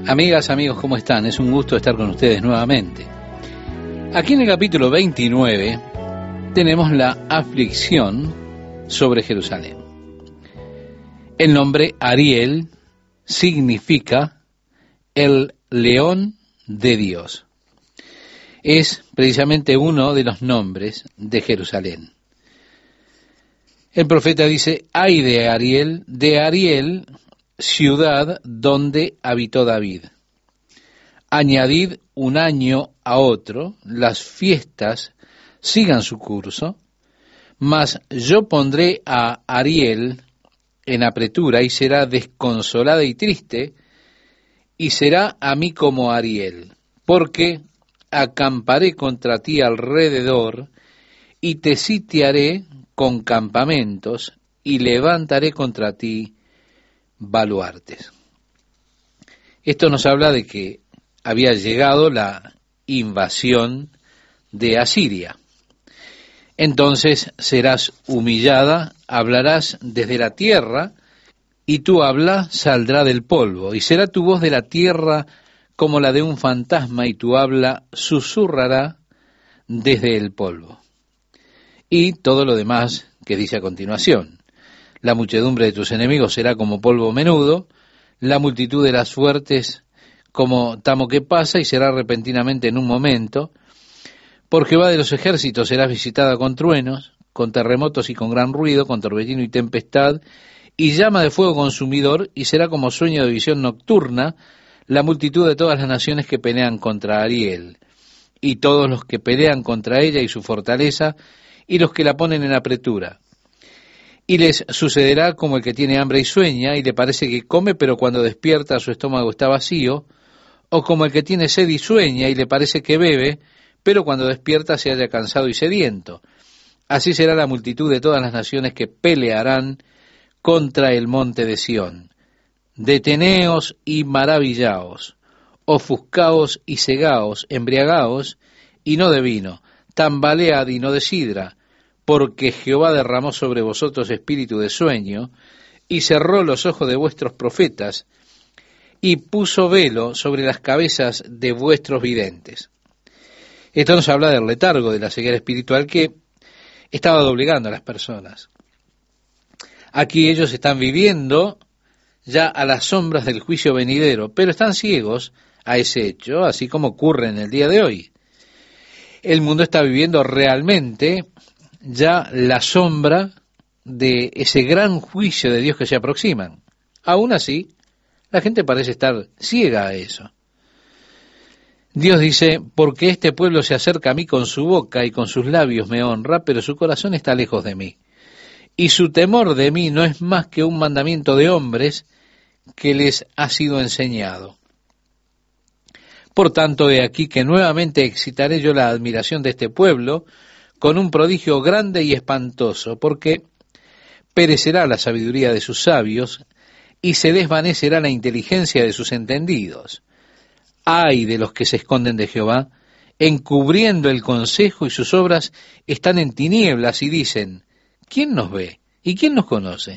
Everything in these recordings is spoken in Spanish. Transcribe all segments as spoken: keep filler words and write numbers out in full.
Amigas, amigos, ¿cómo están? Es un gusto estar con ustedes nuevamente. Aquí en el capítulo veintinueve tenemos la aflicción sobre Jerusalén. El nombre Ariel significa el león de Dios. Es precisamente uno de los nombres de Jerusalén. El profeta dice, ay de Ariel, de Ariel, ciudad donde habitó David. Añadid un año a otro, las fiestas sigan su curso, mas yo pondré a Ariel en apretura y será desconsolada y triste, y será a mí como Ariel, porque acamparé contra ti alrededor, y te sitiaré con campamentos, y levantaré contra ti baluartes. Esto nos habla de que había llegado la invasión de Asiria. Entonces serás humillada, hablarás desde la tierra, y tu habla saldrá del polvo, y será tu voz de la tierra como la de un fantasma, y tu habla susurrará desde el polvo. Y todo lo demás que dice a continuación. La muchedumbre de tus enemigos será como polvo menudo, la multitud de las fuertes como tamo que pasa, y será repentinamente en un momento. Por Jehová de los ejércitos serás visitada con truenos, con terremotos y con gran ruido, con torbellino y tempestad, y llama de fuego consumidor, y será como sueño de visión nocturna, la multitud de todas las naciones que pelean contra Ariel, y todos los que pelean contra ella y su fortaleza, y los que la ponen en apretura. Y les sucederá como el que tiene hambre y sueña, y le parece que come, pero cuando despierta su estómago está vacío, o como el que tiene sed y sueña, y le parece que bebe, pero cuando despierta se halla cansado y sediento. Así será la multitud de todas las naciones que pelearán contra el monte de Sión. Deteneos y maravillaos, ofuscaos y cegaos, embriagaos, y no de vino, tambalead y no de sidra, porque Jehová derramó sobre vosotros espíritu de sueño, y cerró los ojos de vuestros profetas, y puso velo sobre las cabezas de vuestros videntes. Esto nos habla del letargo, de la ceguera espiritual que estaba doblegando a las personas. Aquí ellos están viviendo ya a las sombras del juicio venidero, pero están ciegos a ese hecho, así como ocurre en el día de hoy. El mundo está viviendo realmente ya la sombra de ese gran juicio de Dios que se aproximan. Aún así, la gente parece estar ciega a eso. Dios dice, porque este pueblo se acerca a mí con su boca y con sus labios me honra, pero su corazón está lejos de mí. Y su temor de mí no es más que un mandamiento de hombres que les ha sido enseñado. Por tanto, he aquí que nuevamente excitaré yo la admiración de este pueblo con un prodigio grande y espantoso, porque perecerá la sabiduría de sus sabios y se desvanecerá la inteligencia de sus entendidos. Ay de los que se esconden de Jehová, encubriendo el consejo, y sus obras están en tinieblas, y dicen, ¿quién nos ve? ¿Y quién nos conoce?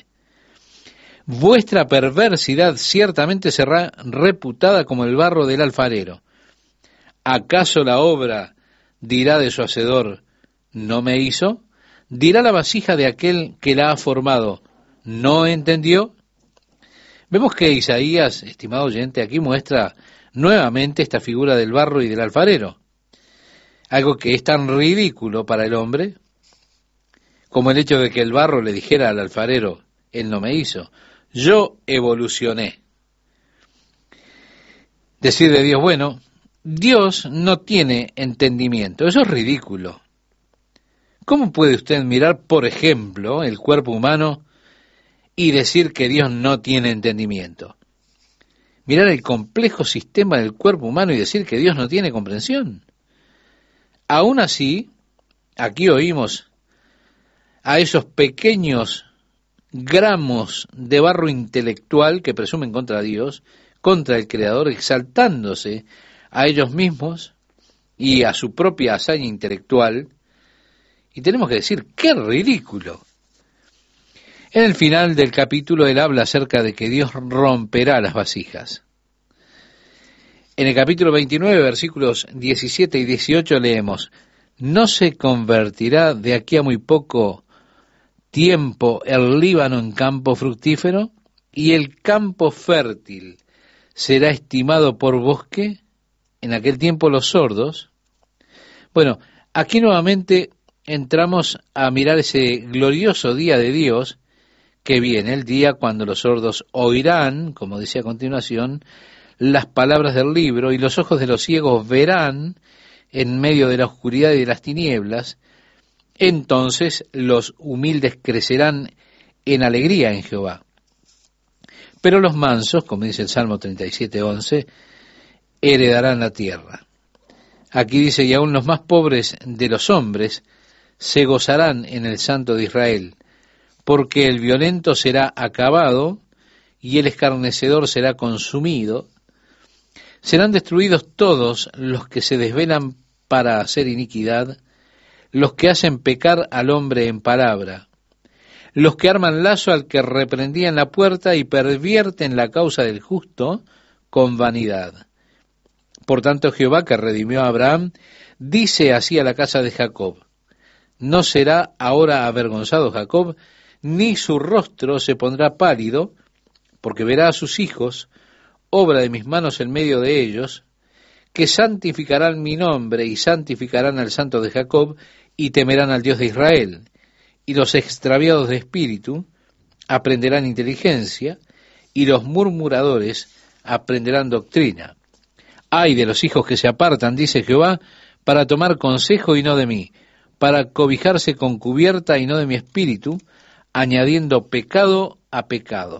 Vuestra perversidad ciertamente será reputada como el barro del alfarero. ¿Acaso la obra dirá de su hacedor, no me hizo? ¿Dirá la vasija de aquel que la ha formado, no entendió? Vemos que Isaías, estimado oyente, aquí muestra nuevamente esta figura del barro y del alfarero. Algo que es tan ridículo para el hombre, como el hecho de que el barro le dijera al alfarero, él no me hizo, yo evolucioné. Decir de Dios, bueno, Dios no tiene entendimiento, eso es ridículo. ¿Cómo puede usted mirar, por ejemplo, el cuerpo humano y decir que Dios no tiene entendimiento? Mirar el complejo sistema del cuerpo humano y decir que Dios no tiene comprensión. Aún así, aquí oímos a esos pequeños gramos de barro intelectual que presumen contra Dios, contra el Creador, exaltándose a ellos mismos y a su propia hazaña intelectual, y tenemos que decir, ¡qué ridículo! En el final del capítulo él habla acerca de que Dios romperá las vasijas. En el capítulo veintinueve, versículos diecisiete y dieciocho leemos: ¿no se convertirá de aquí a muy poco tiempo el Líbano en campo fructífero? ¿Y el campo fértil será estimado por bosque? En aquel tiempo los sordos. Bueno, aquí nuevamente entramos a mirar ese glorioso día de Dios que viene, el día cuando los sordos oirán, como dice a continuación, las palabras del libro, y los ojos de los ciegos verán en medio de la oscuridad y de las tinieblas. Entonces los humildes crecerán en alegría en Jehová. Pero los mansos, como dice el Salmo treinta y siete, once, heredarán la tierra. Aquí dice: y aún los más pobres de los hombres se gozarán en el Santo de Israel, porque el violento será acabado y el escarnecedor será consumido. Serán destruidos todos los que se desvelan para hacer iniquidad, los que hacen pecar al hombre en palabra, los que arman lazo al que reprendía en la puerta y pervierten la causa del justo con vanidad. Por tanto, Jehová, que redimió a Abraham, dice así a la casa de Jacob: no será ahora avergonzado Jacob, ni su rostro se pondrá pálido, porque verá a sus hijos, obra de mis manos en medio de ellos, que santificarán mi nombre y santificarán al Santo de Jacob, y temerán al Dios de Israel. Y los extraviados de espíritu aprenderán inteligencia, y los murmuradores aprenderán doctrina. Ay de los hijos que se apartan, dice Jehová, para tomar consejo y no de mí, para cobijarse con cubierta y no de mi espíritu, añadiendo pecado a pecado.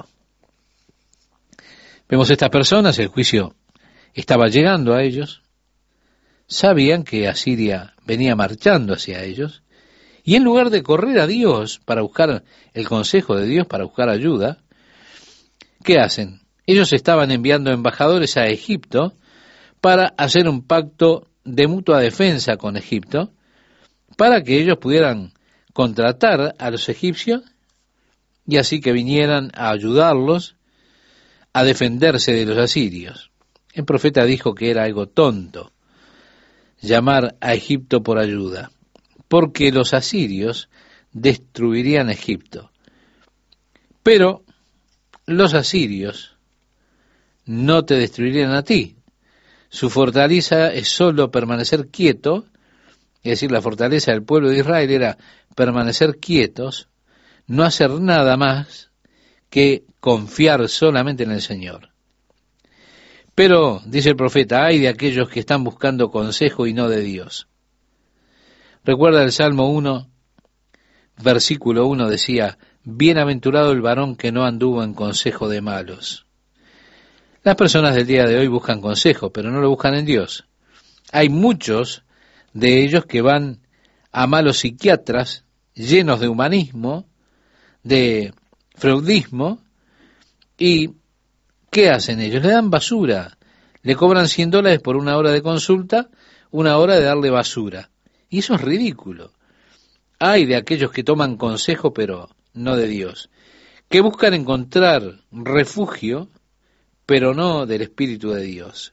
Vemos estas personas, el juicio estaba llegando a ellos, sabían que Asiria venía marchando hacia ellos, y en lugar de correr a Dios para buscar el consejo de Dios, para buscar ayuda, ¿qué hacen? Ellos estaban enviando embajadores a Egipto para hacer un pacto de mutua defensa con Egipto, para que ellos pudieran contratar a los egipcios y así que vinieran a ayudarlos a defenderse de los asirios. El profeta dijo que era algo tonto llamar a Egipto por ayuda, porque los asirios destruirían Egipto. Pero los asirios no te destruirían a ti. Su fortaleza es solo permanecer quieto, es decir, la fortaleza del pueblo de Israel era permanecer quietos, no hacer nada más que confiar solamente en el Señor. Pero, dice el profeta, ay de aquellos que están buscando consejo y no de Dios. Recuerda el Salmo uno, versículo uno, decía: bienaventurado el varón que no anduvo en consejo de malos. Las personas del día de hoy buscan consejo, pero no lo buscan en Dios. Hay muchos de ellos que van a malos psiquiatras llenos de humanismo, de freudismo, y ¿qué hacen ellos? Le dan basura, le cobran cien dólares por una hora de consulta, una hora de darle basura. Y eso es ridículo. Hay de aquellos que toman consejo, pero no de Dios, que buscan encontrar refugio, pero no del Espíritu de Dios.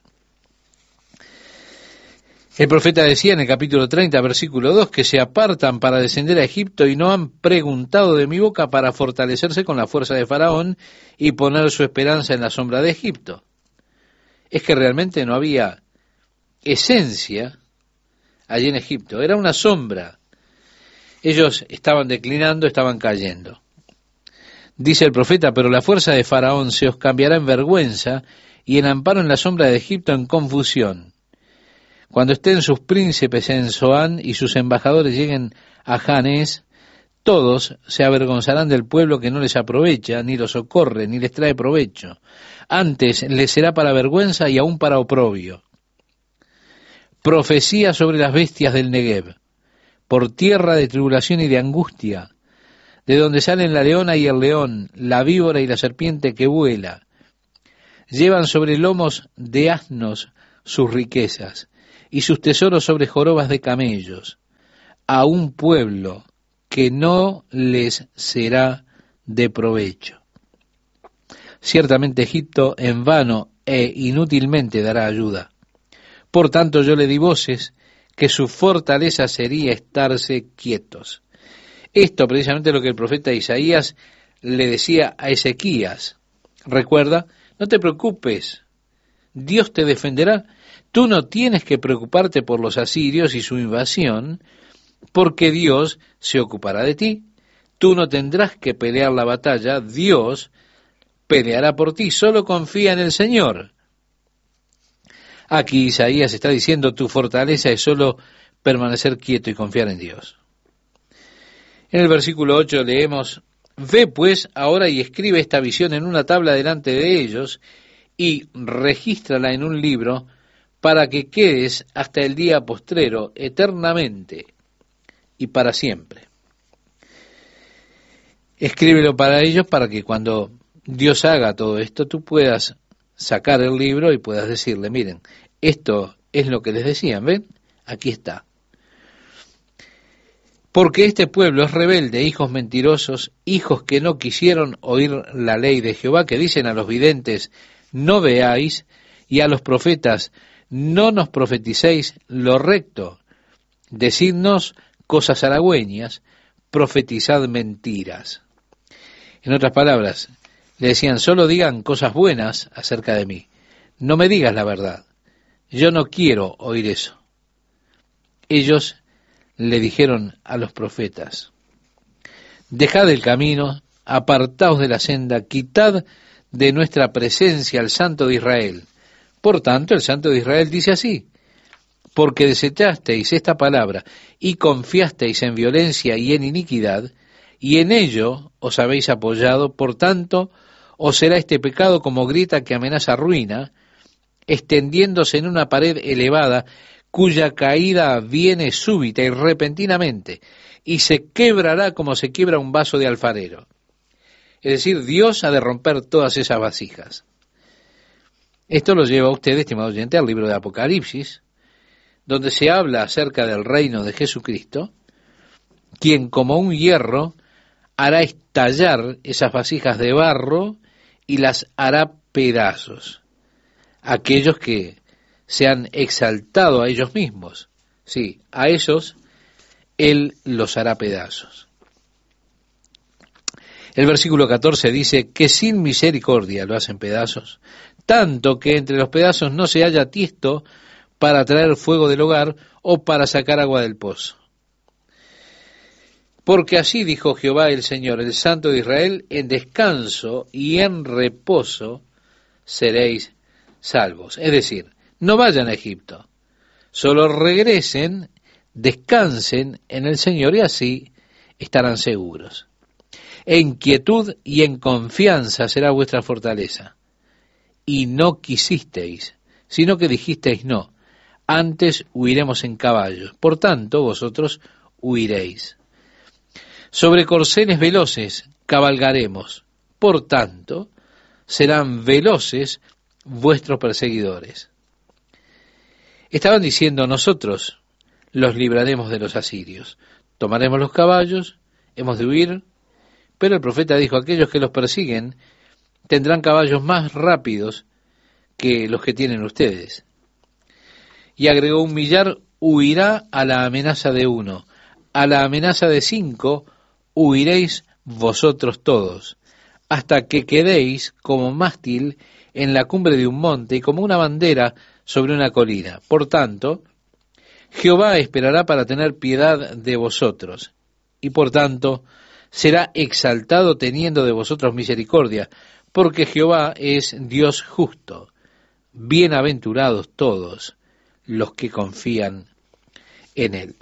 El profeta decía en el capítulo treinta, versículo dos, que se apartan para descender a Egipto y no han preguntado de mi boca para fortalecerse con la fuerza de Faraón y poner su esperanza en la sombra de Egipto. Es que realmente no había esencia allí en Egipto, era una sombra. Ellos estaban declinando, estaban cayendo. Dice el profeta: pero la fuerza de Faraón se os cambiará en vergüenza y en amparo en la sombra de Egipto en confusión. Cuando estén sus príncipes en Zoán y sus embajadores lleguen a Janés, todos se avergonzarán del pueblo que no les aprovecha, ni los socorre, ni les trae provecho. Antes les será para vergüenza y aún para oprobio. Profecía sobre las bestias del Negev, por tierra de tribulación y de angustia, de donde salen la leona y el león, la víbora y la serpiente que vuela. Llevan sobre lomos de asnos sus riquezas, y sus tesoros sobre jorobas de camellos, a un pueblo que no les será de provecho. Ciertamente Egipto en vano e inútilmente dará ayuda. Por tanto yo le di voces que su fortaleza sería estarse quietos. Esto precisamente es lo que el profeta Isaías le decía a Ezequías. Recuerda, no te preocupes, Dios te defenderá. Tú no tienes que preocuparte por los asirios y su invasión, porque Dios se ocupará de ti. Tú no tendrás que pelear la batalla, Dios peleará por ti, solo confía en el Señor. Aquí Isaías está diciendo, tu fortaleza es solo permanecer quieto y confiar en Dios. En el versículo ocho leemos, ve pues ahora y escribe esta visión en una tabla delante de ellos y regístrala en un libro para que quedes hasta el día postrero eternamente y para siempre. Escríbelo para ellos para que cuando Dios haga todo esto, tú puedas sacar el libro y puedas decirle, miren, esto es lo que les decían, ¿ven? Aquí está. Porque este pueblo es rebelde, hijos mentirosos, hijos que no quisieron oír la ley de Jehová, que dicen a los videntes, no veáis, y a los profetas, no nos profeticéis lo recto, decidnos cosas halagüeñas, profetizad mentiras. En otras palabras, le decían, solo digan cosas buenas acerca de mí, no me digas la verdad, yo no quiero oír eso. Ellos le dijeron a los profetas, dejad el camino, apartaos de la senda, quitad de nuestra presencia al Santo de Israel. Por tanto, el Santo de Israel dice así, porque desechasteis esta palabra y confiasteis en violencia y en iniquidad, y en ello os habéis apoyado, por tanto, os será este pecado como grieta que amenaza ruina, extendiéndose en una pared elevada, cuya caída viene súbita y repentinamente, y se quebrará como se quiebra un vaso de alfarero. Es decir, Dios ha de romper todas esas vasijas. Esto lo lleva a usted, estimado oyente, al libro de Apocalipsis, donde se habla acerca del reino de Jesucristo, quien como un hierro hará estallar esas vasijas de barro y las hará pedazos. Aquellos que se han exaltado a ellos mismos, sí, a esos Él los hará pedazos. El versículo catorce dice que sin misericordia lo hacen pedazos, tanto que entre los pedazos no se halla tiesto para traer fuego del hogar o para sacar agua del pozo. Porque así dijo Jehová el Señor, el Santo de Israel, en descanso y en reposo seréis salvos. Es decir, no vayan a Egipto, solo regresen, descansen en el Señor y así estarán seguros. En quietud y en confianza será vuestra fortaleza. Y no quisisteis, sino que dijisteis no, antes huiremos en caballos, por tanto vosotros huiréis. Sobre corceles veloces cabalgaremos, por tanto serán veloces vuestros perseguidores. Estaban diciendo, nosotros los libraremos de los asirios, tomaremos los caballos, hemos de huir, pero el profeta dijo, aquellos que los persiguen tendrán caballos más rápidos que los que tienen ustedes. Y agregó, un millar huirá a la amenaza de uno, a la amenaza de cinco huiréis vosotros todos, hasta que quedéis como mástil en la cumbre de un monte y como una bandera sobre una colina. Por tanto, Jehová esperará para tener piedad de vosotros, y por tanto será exaltado teniendo de vosotros misericordia, porque Jehová es Dios justo. Bienaventurados todos los que confían en Él.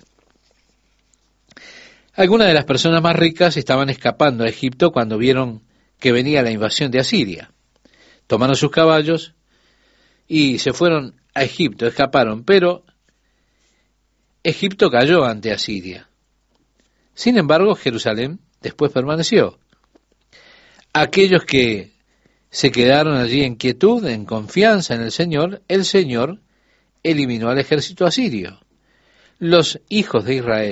Algunas de las personas más ricas estaban escapando a Egipto cuando vieron que venía la invasión de Asiria. Tomaron sus caballos y se fueron a Egipto, escaparon, pero Egipto cayó ante Asiria. Sin embargo, Jerusalén después permaneció. Aquellos que se quedaron allí en quietud, en confianza en el Señor, el Señor eliminó al ejército asirio. Los hijos de Israel